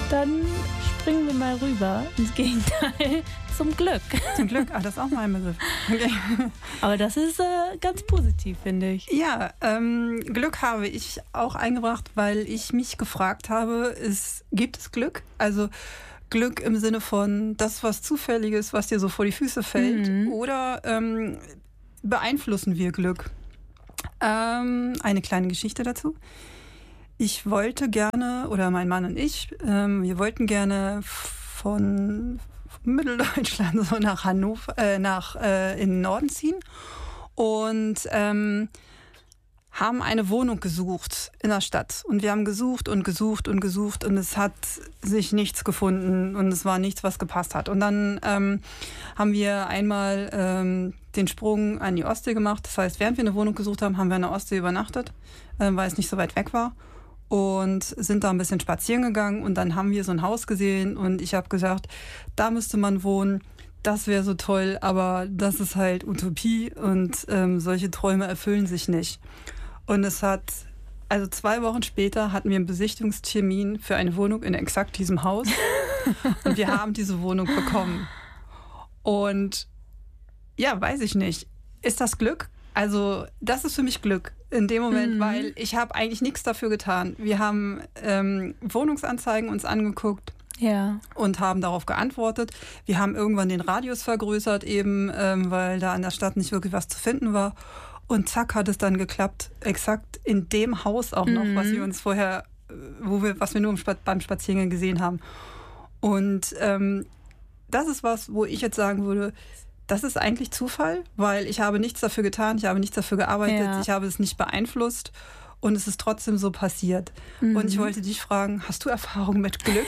dann springen wir mal rüber ins Gegenteil, zum Glück. Zum Glück, das ist auch mein Begriff. Okay. Aber das ist ganz positiv, finde ich. Ja, Glück habe ich auch eingebracht, weil ich mich gefragt habe, gibt es Glück? Also Glück im Sinne von das, was Zufälliges, was dir so vor die Füße fällt, oder beeinflussen wir Glück? Eine kleine Geschichte dazu. Ich wollte gerne, oder mein Mann und ich, wir wollten gerne von Mitteldeutschland so nach Hannover, in den Norden ziehen und haben eine Wohnung gesucht in der Stadt. Und wir haben gesucht und gesucht und gesucht und es hat sich nichts gefunden und es war nichts, was gepasst hat. Und dann haben wir einmal den Sprung an die Ostsee gemacht. Das heißt, während wir eine Wohnung gesucht haben, haben wir an der Ostsee übernachtet, weil es nicht so weit weg war. Und sind da ein bisschen spazieren gegangen und dann haben wir so ein Haus gesehen und ich habe gesagt, da müsste man wohnen, das wäre so toll, aber das ist halt Utopie und solche Träume erfüllen sich nicht. Und es hat, also 2 Wochen später hatten wir einen Besichtigungstermin für eine Wohnung in exakt diesem Haus und wir haben diese Wohnung bekommen. Und ja, weiß ich nicht, ist das Glück? Also das ist für mich Glück in dem Moment, weil ich habe eigentlich nichts dafür getan. Wir haben Wohnungsanzeigen uns angeguckt und haben darauf geantwortet. Wir haben irgendwann den Radius vergrößert eben, weil da an der Stadt nicht wirklich was zu finden war. Und zack, hat es dann geklappt, exakt in dem Haus auch noch, was wir uns vorher, was wir nur beim Spaziergang gesehen haben. Und das ist was, wo ich jetzt sagen würde, das ist eigentlich Zufall, weil ich habe nichts dafür getan, ich habe nichts dafür gearbeitet, ich habe es nicht beeinflusst und es ist trotzdem so passiert. Und ich wollte dich fragen, hast du Erfahrung mit Glück?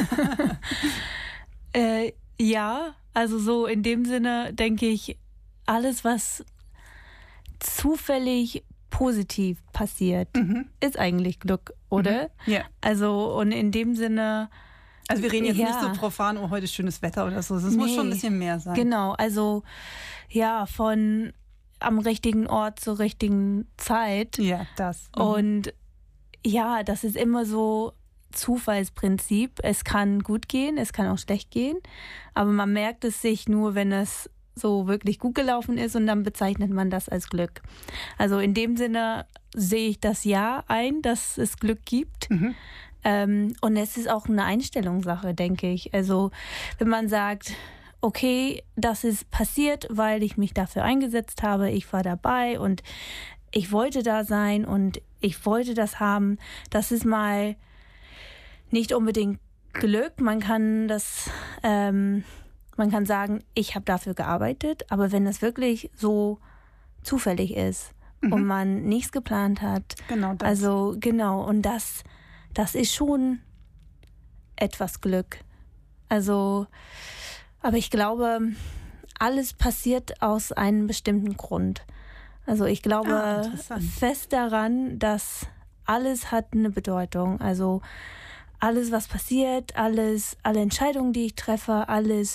Ja, also so in dem Sinne denke ich, alles, was zufällig positiv passiert, ist eigentlich Glück, oder? Ja. Also und in dem Sinne... Also wir reden jetzt nicht so profan, oh, heute ist schönes Wetter oder so. Es muss schon ein bisschen mehr sein. Genau, also ja, von am richtigen Ort zur richtigen Zeit. Ja, das. Und ja, das ist immer so Zufallsprinzip. Es kann gut gehen, es kann auch schlecht gehen. Aber man merkt es sich nur, wenn es so wirklich gut gelaufen ist und dann bezeichnet man das als Glück. Also in dem Sinne sehe ich das ja ein, dass es Glück gibt. Und es ist auch eine Einstellungssache, denke ich. Also wenn man sagt, okay, das ist passiert, weil ich mich dafür eingesetzt habe, ich war dabei und ich wollte da sein und ich wollte das haben, das ist mal nicht unbedingt Glück. Man kann sagen, ich habe dafür gearbeitet, aber wenn es wirklich so zufällig ist und man nichts geplant hat, genau das. Also genau, und das ist schon etwas Glück. Also, aber ich glaube, alles passiert aus einem bestimmten Grund. Also ich glaube fest daran, dass alles hat eine Bedeutung. Also alles, was passiert, alle Entscheidungen, die ich treffe, alles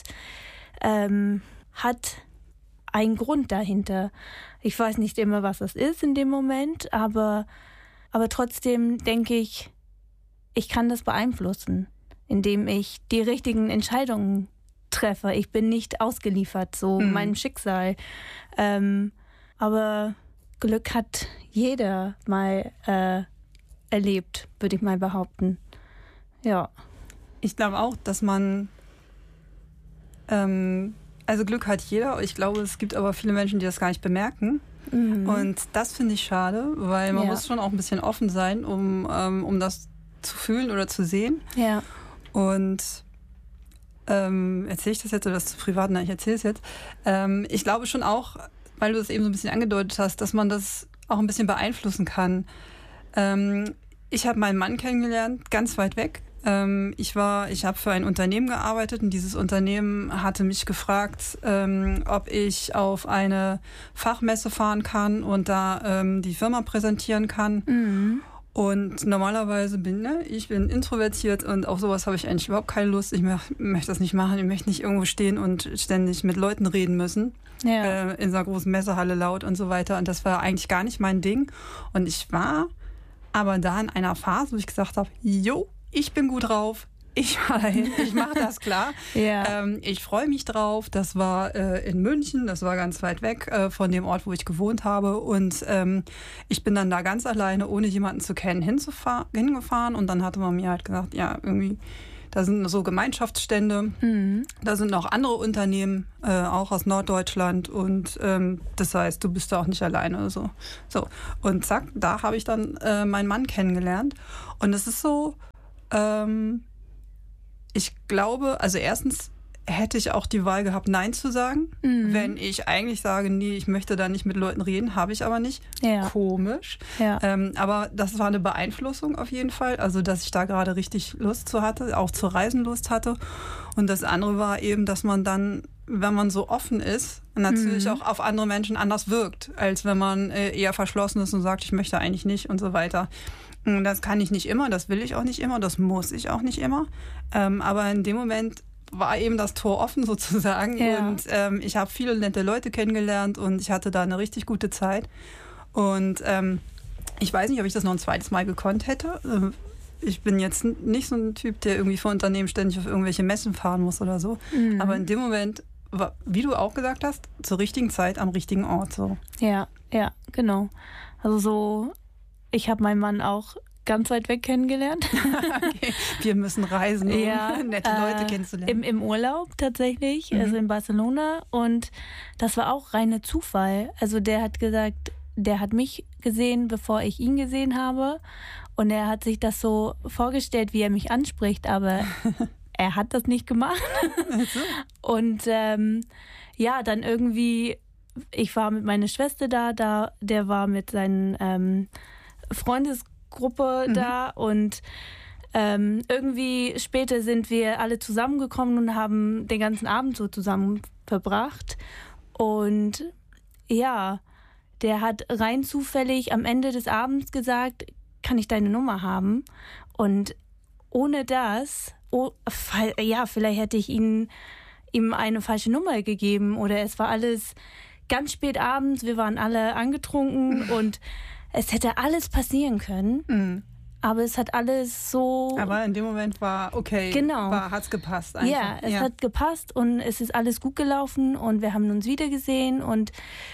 hat einen Grund dahinter. Ich weiß nicht immer, was das ist in dem Moment, aber trotzdem denke ich, ich kann das beeinflussen, indem ich die richtigen Entscheidungen treffe. Ich bin nicht ausgeliefert, so meinem Schicksal. Aber Glück hat jeder mal erlebt, würde ich mal behaupten. Ja. Ich glaube auch, dass man, also Glück hat jeder. Ich glaube, es gibt aber viele Menschen, die das gar nicht bemerken. Und das finde ich schade, weil man muss schon auch ein bisschen offen sein, um das zu fühlen oder zu sehen. Ja. Und erzähle ich das jetzt oder das zu privat? Nein, ich erzähle es jetzt. Ich glaube schon auch, weil du das eben so ein bisschen angedeutet hast, dass man das auch ein bisschen beeinflussen kann. Ich habe meinen Mann kennengelernt, ganz weit weg. Ich habe für ein Unternehmen gearbeitet und dieses Unternehmen hatte mich gefragt, ob ich auf eine Fachmesse fahren kann und da die Firma präsentieren kann. Und normalerweise ich bin introvertiert und auf sowas habe ich eigentlich überhaupt keine Lust. Ich möchte das nicht machen. Ich möchte nicht irgendwo stehen und ständig mit Leuten reden müssen. Ja. In so einer großen Messehalle laut und so weiter. Und das war eigentlich gar nicht mein Ding. Und ich war aber da in einer Phase, wo ich gesagt habe, jo, ich bin gut drauf. Ich fahre dahin, ich mache das klar. Ja. Ich freue mich drauf. Das war in München, das war ganz weit weg von dem Ort, wo ich gewohnt habe. Und ich bin dann da ganz alleine, ohne jemanden zu kennen, hingefahren. Und dann hatte man mir halt gesagt, ja, irgendwie, da sind so Gemeinschaftsstände, da sind noch andere Unternehmen, auch aus Norddeutschland. Und das heißt, du bist da auch nicht alleine oder so. Und zack, da habe ich dann meinen Mann kennengelernt. Und es ist so... ich glaube, also erstens hätte ich auch die Wahl gehabt, Nein zu sagen. Wenn ich eigentlich sage, nee, ich möchte da nicht mit Leuten reden, habe ich aber nicht. Ja. Komisch. Ja. Aber das war eine Beeinflussung auf jeden Fall. Also, dass ich da gerade richtig Lust zu hatte, auch zu reisen Lust hatte. Und das andere war eben, dass man dann, wenn man so offen ist, natürlich auch auf andere Menschen anders wirkt, als wenn man eher verschlossen ist und sagt, ich möchte eigentlich nicht und so weiter. Das kann ich nicht immer, das will ich auch nicht immer, das muss ich auch nicht immer. Aber in dem Moment war eben das Tor offen sozusagen. Ja. Und ich habe viele nette Leute kennengelernt und ich hatte da eine richtig gute Zeit. Und ich weiß nicht, ob ich das noch ein zweites Mal gekonnt hätte. Ich bin jetzt nicht so ein Typ, der irgendwie für Unternehmen ständig auf irgendwelche Messen fahren muss oder so. Aber in dem Moment, wie du auch gesagt hast, zur richtigen Zeit am richtigen Ort. So. Ja, genau. Also so, ich habe meinen Mann auch ganz weit weg kennengelernt. Okay. Wir müssen reisen, um nette Leute kennenzulernen. Im Urlaub tatsächlich, also in Barcelona. Und das war auch reiner Zufall. Also der hat gesagt, der hat mich gesehen, bevor ich ihn gesehen habe. Und er hat sich das so vorgestellt, wie er mich anspricht, aber er hat das nicht gemacht. Und dann irgendwie, ich war mit meiner Schwester da, der war mit seinen Freundesgruppe da und irgendwie später sind wir alle zusammengekommen und haben den ganzen Abend so zusammen verbracht. Und ja, der hat rein zufällig am Ende des Abends gesagt, kann ich deine Nummer haben? Und ohne das, vielleicht hätte ich ihm eine falsche Nummer gegeben oder es war alles ganz spät abends, wir waren alle angetrunken und es hätte alles passieren können, aber es hat alles so... Aber in dem Moment war okay, genau. Hat's gepasst einfach. Ja, es hat gepasst und es ist alles gut gelaufen und wir haben uns wieder gesehen und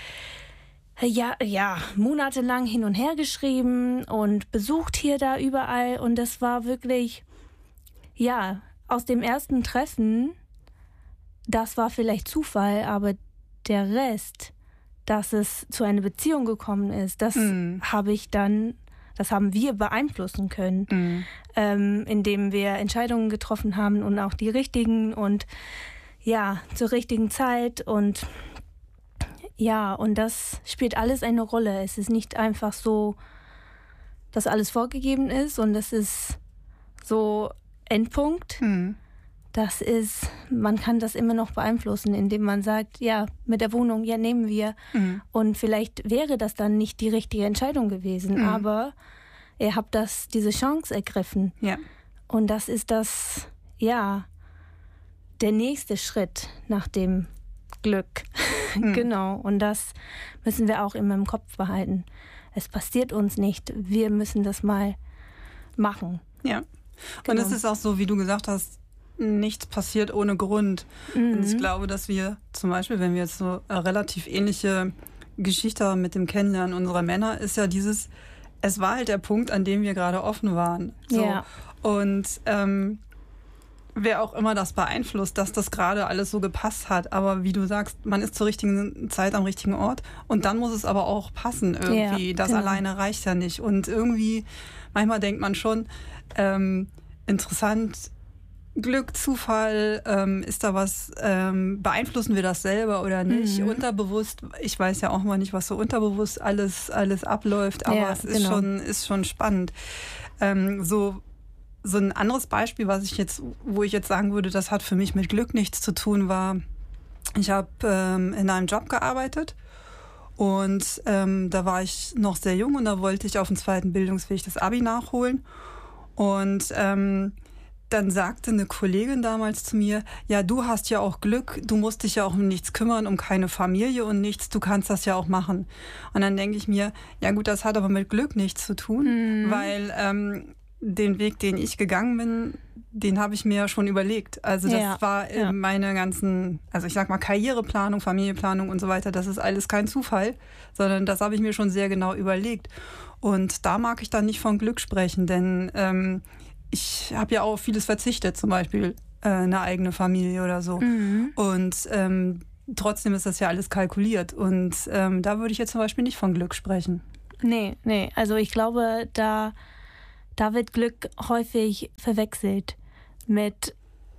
monatelang hin und her geschrieben und besucht hier, da, überall und das war wirklich, aus dem ersten Treffen, das war vielleicht Zufall, aber der Rest, dass es zu einer Beziehung gekommen ist, das haben wir beeinflussen können, indem wir Entscheidungen getroffen haben und auch die richtigen und zur richtigen Zeit und und das spielt alles eine Rolle. Es ist nicht einfach so, dass alles vorgegeben ist und das ist so Endpunkt. Das ist, man kann das immer noch beeinflussen, indem man sagt, mit der Wohnung, nehmen wir. Und vielleicht wäre das dann nicht die richtige Entscheidung gewesen, aber ihr habt diese Chance ergriffen. Ja. Und das ist der nächste Schritt nach dem Glück. Genau. Und das müssen wir auch immer im Kopf behalten. Es passiert uns nicht. Wir müssen das mal machen. Ja. Genau. Und es ist auch so, wie du gesagt hast, nichts passiert ohne Grund. Und ich glaube, dass wir zum Beispiel, wenn wir jetzt so eine relativ ähnliche Geschichte haben mit dem Kennenlernen unserer Männer, ist ja es war halt der Punkt, an dem wir gerade offen waren. So. Ja. Und wer auch immer das beeinflusst, dass das gerade alles so gepasst hat. Aber wie du sagst, man ist zur richtigen Zeit am richtigen Ort. Und dann muss es aber auch passen irgendwie. Ja, das genau. alleine reicht ja nicht. Und irgendwie, manchmal denkt man schon, interessant, Glück, Zufall, ist da was, beeinflussen wir das selber oder nicht? Unterbewusst, ich weiß ja auch mal nicht, was so unterbewusst alles abläuft, aber es ist schon spannend. So ein anderes Beispiel, wo ich jetzt sagen würde, das hat für mich mit Glück nichts zu tun, war, ich habe in einem Job gearbeitet und da war ich noch sehr jung und da wollte ich auf dem zweiten Bildungsweg das Abi nachholen und dann sagte eine Kollegin damals zu mir, ja, du hast ja auch Glück, du musst dich ja auch um nichts kümmern, um keine Familie und nichts, du kannst das ja auch machen. Und dann denke ich mir, ja gut, das hat aber mit Glück nichts zu tun, weil den Weg, den ich gegangen bin, den habe ich mir schon überlegt. Also das war meine ganzen, also ich sag mal Karriereplanung, Familienplanung und so weiter, das ist alles kein Zufall, sondern das habe ich mir schon sehr genau überlegt. Und da mag ich dann nicht von Glück sprechen, denn ich habe ja auch auf vieles verzichtet, zum Beispiel eine eigene Familie oder so. Und trotzdem ist das ja alles kalkuliert. Und da würde ich jetzt zum Beispiel nicht von Glück sprechen. Nee. Also ich glaube, da wird Glück häufig verwechselt mit,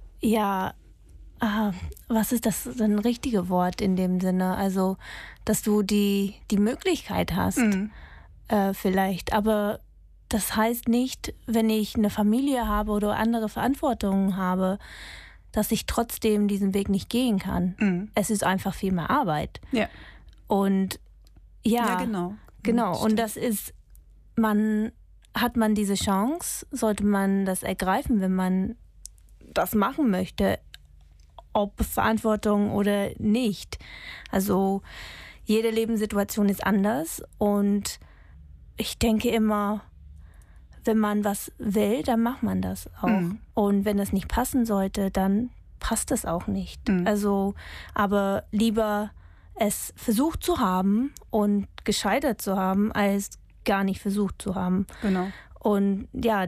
was ist das ein richtige Wort in dem Sinne? Also, dass du die Möglichkeit hast, vielleicht. Aber das heißt nicht, wenn ich eine Familie habe oder andere Verantwortungen habe, dass ich trotzdem diesen Weg nicht gehen kann. Es ist einfach viel mehr Arbeit. Ja. Und genau. Und das ist, hat man diese Chance, sollte man das ergreifen, wenn man das machen möchte, ob Verantwortung oder nicht. Also jede Lebenssituation ist anders und ich denke immer, wenn man was will, dann macht man das auch. Und wenn das nicht passen sollte, dann passt es auch nicht. Also, aber lieber es versucht zu haben und gescheitert zu haben, als gar nicht versucht zu haben. Genau. Und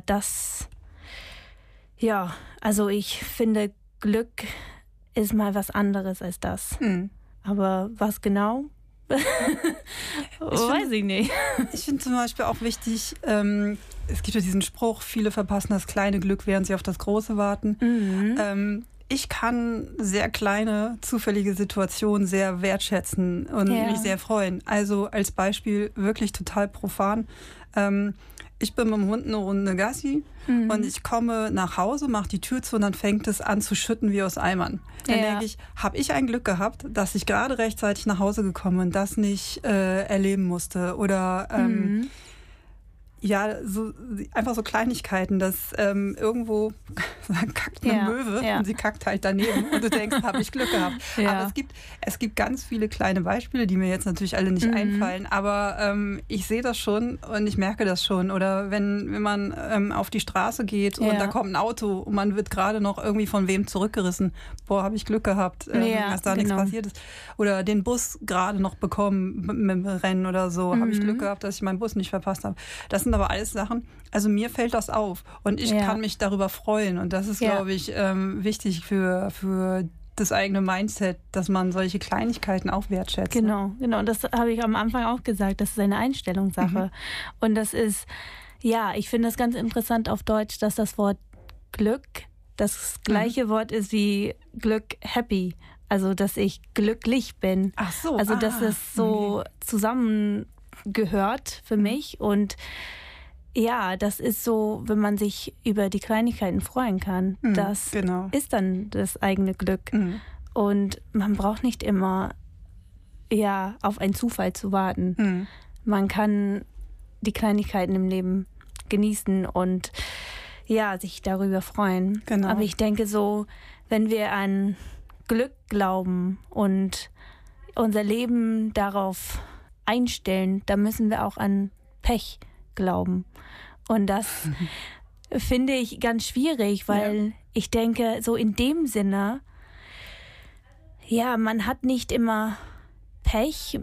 also ich finde, Glück ist mal was anderes als das. Aber was genau? Weiß ich nicht. Ich finde zum Beispiel auch wichtig, es gibt ja diesen Spruch, viele verpassen das kleine Glück, während sie auf das große warten. Ich kann sehr kleine, zufällige Situationen sehr wertschätzen und mich sehr freuen. Also als Beispiel wirklich total profan. Ich bin mit dem Hund eine Runde Gassi und ich komme nach Hause, mache die Tür zu und dann fängt es an zu schütten wie aus Eimern. Dann denke ich, habe ich ein Glück gehabt, dass ich gerade rechtzeitig nach Hause gekommen und das nicht erleben musste. Oder so einfach so Kleinigkeiten, dass irgendwo kackt eine Möwe und sie kackt halt daneben und du denkst, habe ich Glück gehabt. Aber es gibt ganz viele kleine Beispiele, die mir jetzt natürlich alle nicht einfallen, aber ich sehe das schon und ich merke das schon. Oder wenn man auf die Straße geht und da kommt ein Auto und man wird gerade noch irgendwie von wem zurückgerissen. Boah, habe ich Glück gehabt, dass da nichts passiert ist. Oder den Bus gerade noch bekommen mit dem Rennen oder so. Habe ich Glück gehabt, dass ich meinen Bus nicht verpasst habe. Das sind aber alles Sachen, also mir fällt das auf und ich kann mich darüber freuen und das ist, glaube ich, wichtig für das eigene Mindset, dass man solche Kleinigkeiten auch wertschätzt. Genau, und das habe ich am Anfang auch gesagt, das ist eine Einstellungssache und das ist, ich finde das ganz interessant auf Deutsch, dass das Wort Glück das gleiche Wort ist wie Glück happy, also dass ich glücklich bin. Ach so. Also dass es so zusammengehört für mich und das ist so, wenn man sich über die Kleinigkeiten freuen kann. Das ist dann das eigene Glück. Und man braucht nicht immer auf einen Zufall zu warten. Man kann die Kleinigkeiten im Leben genießen und sich darüber freuen. Genau. Aber ich denke so, wenn wir an Glück glauben und unser Leben darauf einstellen, dann müssen wir auch an Pech glauben. Und das finde ich ganz schwierig, weil ich denke, so in dem Sinne, man hat nicht immer Pech,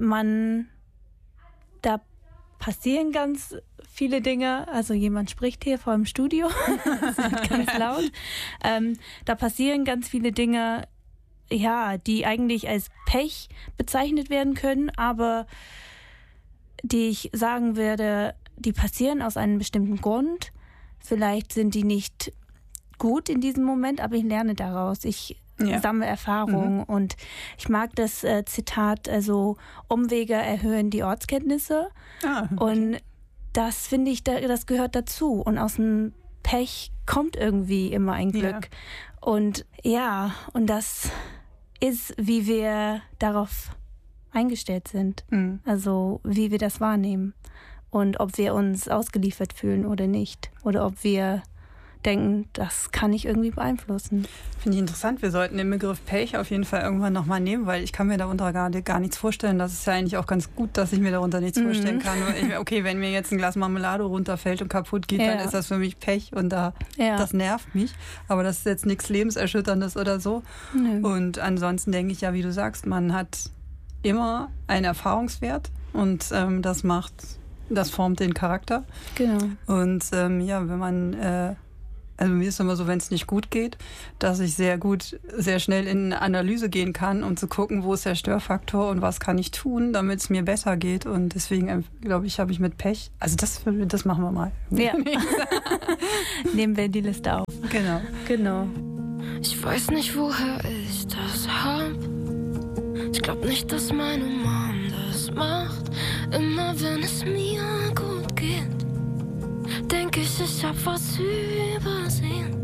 da passieren ganz viele Dinge, also jemand spricht hier vor dem Studio, das wird ganz laut, da passieren ganz viele Dinge, die eigentlich als Pech bezeichnet werden können, aber die ich sagen würde, die passieren aus einem bestimmten Grund. Vielleicht sind die nicht gut in diesem Moment, aber ich lerne daraus. Ich sammle Erfahrung und ich mag das Zitat, also Umwege erhöhen die Ortskenntnisse. Und das finde ich, das gehört dazu. Und aus dem Pech kommt irgendwie immer ein Glück. Und und das ist, wie wir darauf eingestellt sind. Also wie wir das wahrnehmen. Und ob wir uns ausgeliefert fühlen oder nicht. Oder ob wir denken, das kann ich irgendwie beeinflussen. Finde ich interessant. Wir sollten den Begriff Pech auf jeden Fall irgendwann nochmal nehmen, weil ich kann mir darunter gar nichts vorstellen. Das ist ja eigentlich auch ganz gut, dass ich mir darunter nichts vorstellen kann. Okay, wenn mir jetzt ein Glas Marmelade runterfällt und kaputt geht, dann ist das für mich Pech und das nervt mich. Aber das ist jetzt nichts Lebenserschütterndes oder so. Und ansonsten denke ich ja, wie du sagst, man hat immer einen Erfahrungswert und das formt den Charakter. Genau. Und wenn man also mir ist immer so, wenn es nicht gut geht, dass ich sehr schnell in eine Analyse gehen kann, um zu gucken, wo ist der Störfaktor und was kann ich tun, damit es mir besser geht. Und deswegen, glaube ich, habe ich mit Pech, also das machen wir mal. Ja. Nehmen wir die Liste auf. Genau. Ich weiß nicht, woher ich das hab. Ich glaub nicht, dass meine Mom das macht. Immer wenn es mir gut geht, denk ich hab was übersehen.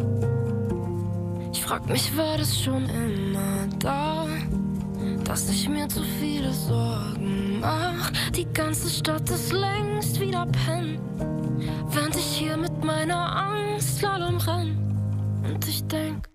Ich frag mich, war das schon immer da, dass ich mir zu viele Sorgen mach. Die ganze Stadt ist längst wieder pennen, während ich hier mit meiner Angst Slalom renn. Und ich denk,